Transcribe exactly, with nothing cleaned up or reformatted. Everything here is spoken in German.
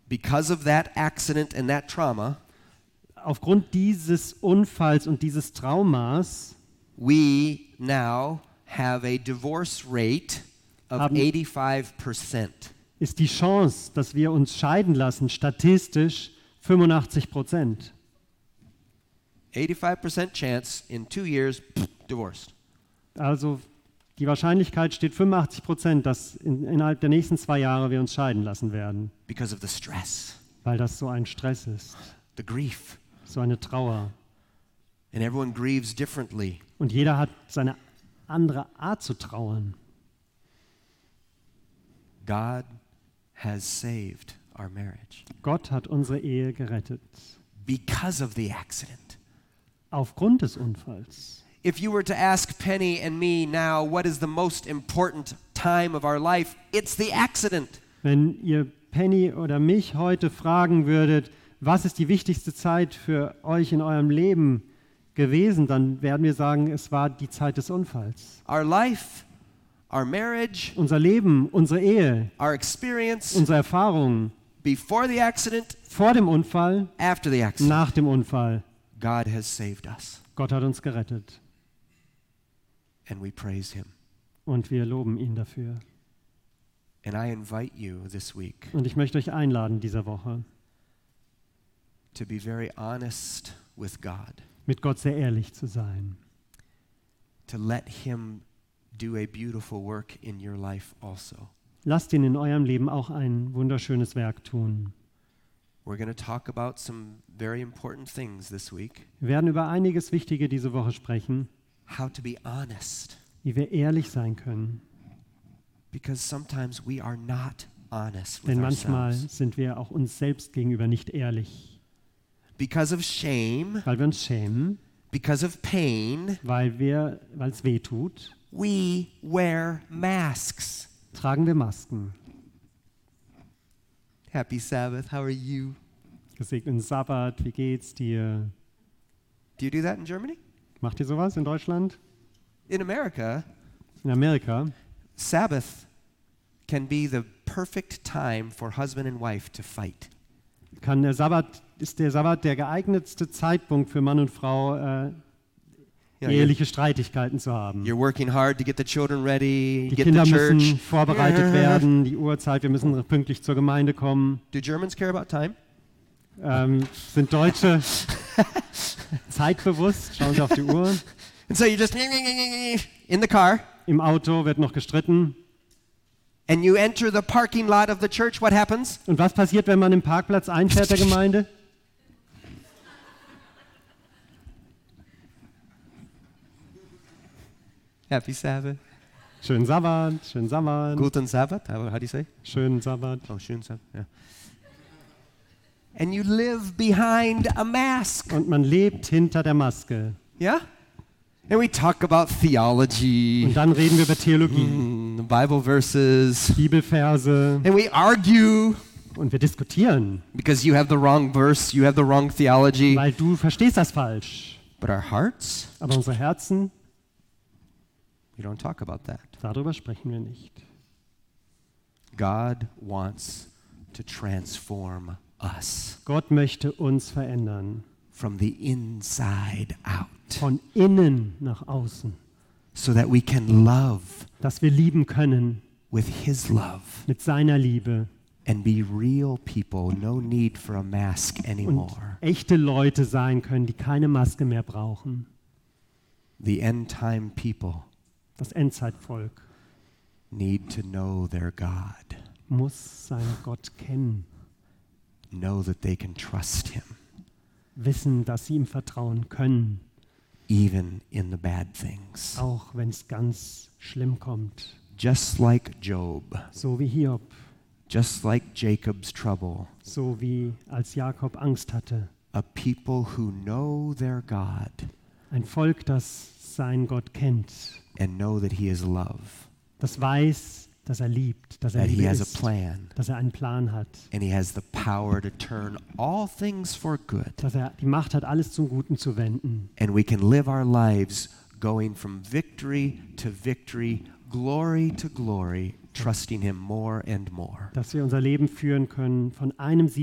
Because of that accident and that trauma, aufgrund dieses Unfalls und dieses Traumas we now have a divorce rate of Haben- eighty-five percent. ist die Chance, dass wir uns scheiden lassen, statistisch fünfundachtzig Prozent. eighty-five percent chance in two years, pff, divorced. Also die Wahrscheinlichkeit steht fünfundachtzig Prozent, dass in, innerhalb der nächsten zwei Jahre wir uns scheiden lassen werden, Because of the stress, weil das so ein Stress ist, the grief. so eine Trauer. And everyone grieves differently. Und jeder hat seine andere Art zu trauern. God has saved our marriage Gott hat unsere Ehe gerettet, because of the accident. aufgrund des Unfalls. If you were to ask Penny and me now, what is the most important time of our life? It's the accident. Wenn ihr Penny oder mich heute fragen würdet, was ist die wichtigste Zeit für euch in eurem Leben gewesen, dann werden wir sagen, es war die Zeit des Unfalls. Our life, our marriage, Unser Leben, unsere Ehe, our experience unsere Erfahrungen before the accident, vor dem Unfall, after the accident. nach dem Unfall. God has saved us, Gott hat uns gerettet and we praise Him. und wir loben ihn dafür. And I invite you this week Und ich möchte euch einladen diese Woche, to be very honest with God, mit Gott sehr ehrlich zu sein, to let Him do a beautiful work in your life also. Lasst ihn in eurem Leben auch ein wunderschönes Werk tun. We're going to talk about some very important things this week. Wir werden über einiges Wichtige diese Woche sprechen, How to be honest, wie wir ehrlich sein können. because sometimes we are not honest with Denn manchmal ourselves. sind wir auch uns selbst gegenüber nicht ehrlich, Because of shame, weil wir uns schämen, because of pain, weil wir, weil es weh tut, we wear masks. tragen wir Masken. Happy Sabbath, how are you? Gesegneten Sabbat, wie geht's dir? Do you do that in Germany? Macht ihr sowas in Deutschland? In America, In Amerika Sabbath can be the perfect time for husband and wife to fight. kann der Sabbat, ist der Sabbat der geeignetste Zeitpunkt für Mann und Frau, äh, You know, you're, eheliche Streitigkeiten zu haben. you're working hard to get the children ready, Die get Kinder to church. müssen vorbereitet werden, die Uhrzeit, wir müssen pünktlich zur Gemeinde kommen. Do Germans care about time? Ähm, sind Deutsche zeitbewusst? Schauen Sie auf die Uhr. And so you're just in the car, Im Auto wird noch gestritten. and you enter the parking lot of the church. What happens? Und was passiert, wenn man im Parkplatz einfährt der Gemeinde? Happy Sabbath. Schönen Sabbat, schönen Sabbat, Guten Sabbath. How, how do you say? schönen Sabbat. Oh, schönen Sabbath. Yeah. And you live behind a mask. Und man lebt hinter der Maske. Yeah? And we talk about theology, Und dann reden wir über Theologie, mm, Bible verses, Bibelverse and we argue und wir diskutieren, because you have the wrong verse, you have the wrong theology. weil du verstehst das falsch. But our hearts, Aber unsere Herzen, we don't talk about that. darüber sprechen wir nicht. God wants to transform us Gott möchte uns verändern, from the inside out von innen nach außen, so that we can love dass wir lieben können with His love mit seiner Liebe and be real people, no need for a mask und anymore. echte Leute sein können, die keine Maske mehr brauchen. The end time people Das Endzeitvolk need to know their God, muss seinen Gott kennen, know that they can trust Him wissen, dass sie ihm vertrauen können, even in the bad things. auch wenn es ganz schlimm kommt. Just like Job, So wie Hiob, just like Jacob's trouble, so wie als Jakob Angst hatte. a people who know their God Ein Volk, das seinen Gott kennt, and know that He is love, das weiß, dass er liebt, dass er that He Liebe has a ist, plan, dass er einen Plan hat, and He has the power to turn all things for good. dass er die Macht hat, alles zum Guten zu wenden. And we can live our lives going from victory to victory, glory to glory, trusting Him more and more. Dass wir unser Leben führen können von einem Sieg